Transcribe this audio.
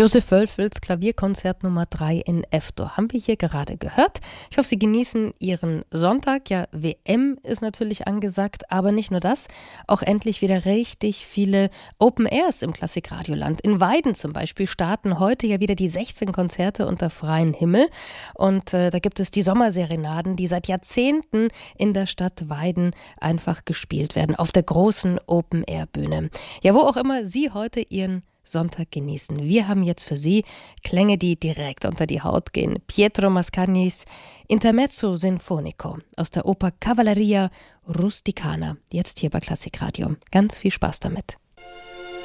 Josef Wölfels Klavierkonzert Nummer 3 in F-Dur haben wir hier gerade gehört. Ich hoffe, Sie genießen Ihren Sonntag. Ja, WM ist natürlich angesagt, aber nicht nur das, auch endlich wieder richtig viele Open Airs im Klassikradioland. In Weiden zum Beispiel starten heute ja wieder die 16 Konzerte unter freiem Himmel. Und da gibt es die Sommerserenaden, die seit Jahrzehnten in der Stadt Weiden einfach gespielt werden, auf der großen Open Air Bühne. Ja, wo auch immer Sie heute Ihren Sonntag genießen. Wir haben jetzt für Sie Klänge, die direkt unter die Haut gehen. Pietro Mascagnis Intermezzo Sinfonico aus der Oper Cavalleria Rusticana. Jetzt hier bei Klassikradio. Ganz viel Spaß damit.